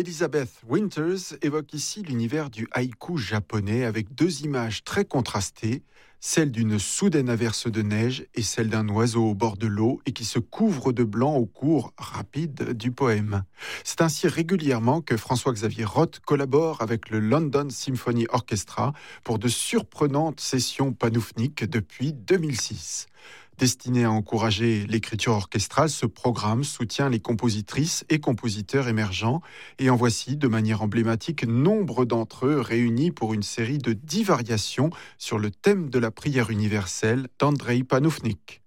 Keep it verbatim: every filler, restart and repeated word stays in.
Elizabeth Winters évoque ici l'univers du haïku japonais avec deux images très contrastées, celle d'une soudaine averse de neige et celle d'un oiseau au bord de l'eau et qui se couvre de blanc au cours rapide du poème. C'est ainsi régulièrement que François-Xavier Roth collabore avec le London Symphony Orchestra pour de surprenantes sessions panoufniques depuis deux mille six. Destiné à encourager l'écriture orchestrale, ce programme soutient les compositrices et compositeurs émergents et en voici de manière emblématique nombre d'entre eux réunis pour une série de dix variations sur le thème de la prière universelle d'Andreï Panoufnik.